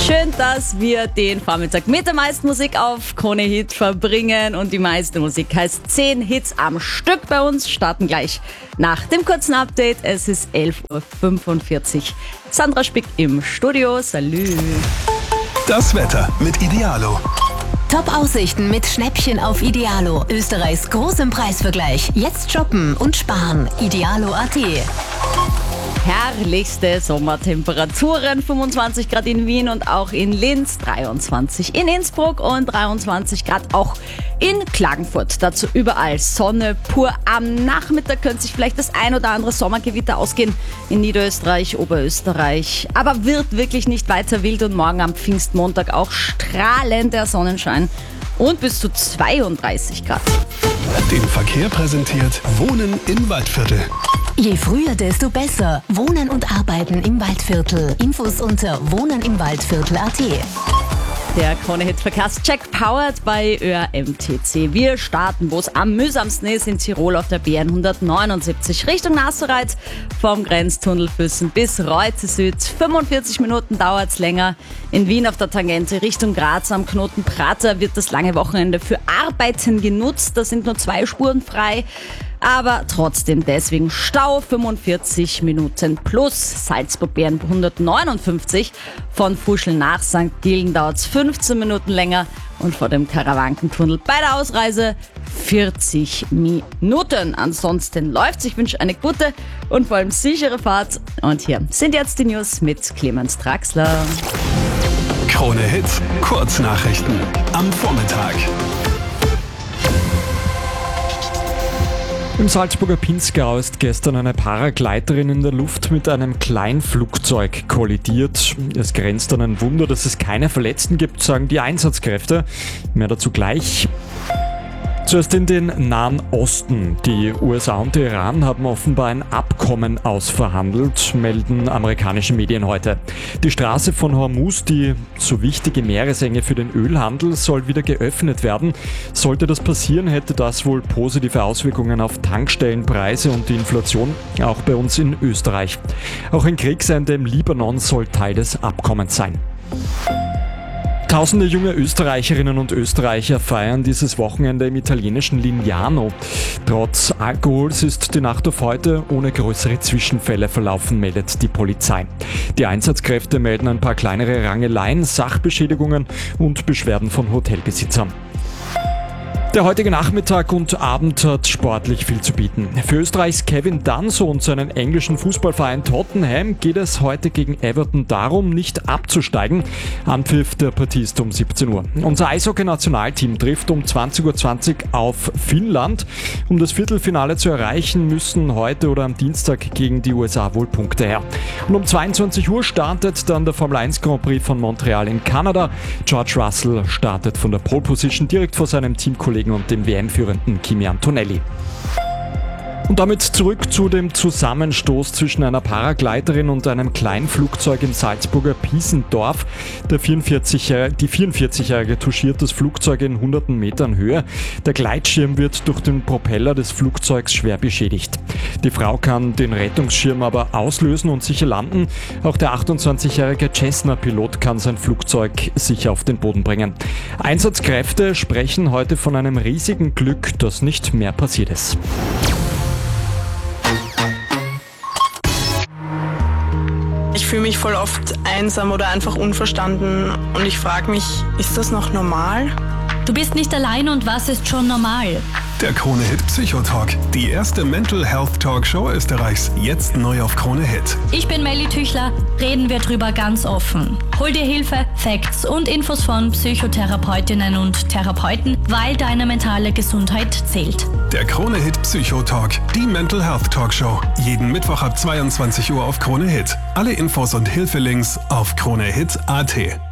Schön, dass wir den Vormittag mit der meisten Musik auf Krone Hit verbringen und die meiste Musik heißt 10 Hits am Stück bei uns. Starten gleich nach dem kurzen Update. Es ist 11.45 Uhr. Sandra Spick im Studio. Salü. Das Wetter mit Idealo. Top-Aussichten mit Schnäppchen auf Idealo. Österreichs großem Preisvergleich. Jetzt shoppen und sparen. Idealo.at. Herrlichste Sommertemperaturen, 25 Grad in Wien und auch in Linz, 23 in Innsbruck und 23 Grad auch in Klagenfurt. Dazu überall Sonne pur. Am Nachmittag könnte sich vielleicht das ein oder andere Sommergewitter ausgehen in Niederösterreich, Oberösterreich. Aber wird wirklich nicht weiter wild und morgen am Pfingstmontag auch strahlender Sonnenschein und bis zu 32 Grad. Den Verkehr präsentiert Wohnen im Waldviertel. Je früher, desto besser. Wohnen und Arbeiten im Waldviertel. Infos unter wohnenimwaldviertel.at. Der Krone-Hit-Verkehrscheck powered bei ÖRMTC. Wir starten, wo es am mühsamsten ist, in Tirol auf der BN 179 Richtung Nassereit vom Grenztunnel Füssen bis Reute Süd. 45 Minuten dauert es länger. In Wien auf der Tangente Richtung Graz am Knoten Prater wird das lange Wochenende für Arbeiten genutzt. Da sind nur 2 Spuren frei. Aber trotzdem deswegen Stau 45 Minuten plus Salzburg BN 159 von Fuschl nach St. Gilgen dauert es 15 Minuten länger und vor dem Karawankentunnel bei der Ausreise 40 Minuten. Ansonsten läuft's. Ich wünsche eine gute und vor allem sichere Fahrt. Und hier sind jetzt die News mit Clemens Draxler. Krone Hit, Kurznachrichten am Vormittag. Im Salzburger Pinzgau ist gestern eine Paragleiterin in der Luft mit einem Kleinflugzeug kollidiert. Es grenzt an ein Wunder, dass es keine Verletzten gibt, sagen die Einsatzkräfte. Mehr dazu gleich. Zuerst in den Nahen Osten. Die USA und der Iran haben offenbar ein Abkommen ausverhandelt, melden amerikanische Medien heute. Die Straße von Hormuz, die so wichtige Meeresenge für den Ölhandel, soll wieder geöffnet werden. Sollte das passieren, hätte das wohl positive Auswirkungen auf Tankstellenpreise und die Inflation, auch bei uns in Österreich. Auch ein Kriegsende im Libanon soll Teil des Abkommens sein. Tausende junge Österreicherinnen und Österreicher feiern dieses Wochenende im italienischen Lignano. Trotz Alkohols ist die Nacht auf heute ohne größere Zwischenfälle verlaufen, meldet die Polizei. Die Einsatzkräfte melden ein paar kleinere Rangeleien, Sachbeschädigungen und Beschwerden von Hotelbesitzern. Der heutige Nachmittag und Abend hat sportlich viel zu bieten. Für Österreichs Kevin Danso und seinen englischen Fußballverein Tottenham geht es heute gegen Everton darum, nicht abzusteigen. Anpfiff der Partie ist um 17 Uhr. Unser Eishockey-Nationalteam trifft um 20.20 Uhr auf Finnland. Um das Viertelfinale zu erreichen, müssen heute oder am Dienstag gegen die USA wohl Punkte her. Und um 22 Uhr startet dann der Formel 1 Grand Prix von Montreal in Kanada. George Russell startet von der Pole Position direkt vor seinem Teamkollegen und dem WM-führenden Kimi Antonelli. Und damit zurück zu dem Zusammenstoß zwischen einer Paragleiterin und einem Kleinflugzeug im Salzburger Piesendorf. Die 44-Jährige touchiert das Flugzeug in hunderten Metern Höhe. Der Gleitschirm wird durch den Propeller des Flugzeugs schwer beschädigt. Die Frau kann den Rettungsschirm aber auslösen und sicher landen. Auch der 28-jährige Cessna-Pilot kann sein Flugzeug sicher auf den Boden bringen. Einsatzkräfte sprechen heute von einem riesigen Glück, dass nicht mehr passiert ist. Ich fühle mich voll oft einsam oder einfach unverstanden und ich frage mich, ist das noch normal? Du bist nicht allein und was ist schon normal? Der Krone Hit Psychotalk, die erste Mental Health Talkshow Österreichs, jetzt neu auf Krone Hit. Ich bin Melli Tüchler, reden wir drüber ganz offen. Hol dir Hilfe, Facts und Infos von Psychotherapeutinnen und Therapeuten, weil deine mentale Gesundheit zählt. Der Krone Hit Psychotalk, die Mental Health Talkshow, jeden Mittwoch ab 22 Uhr auf Krone Hit. Alle Infos und Hilfelinks auf kronehit.at.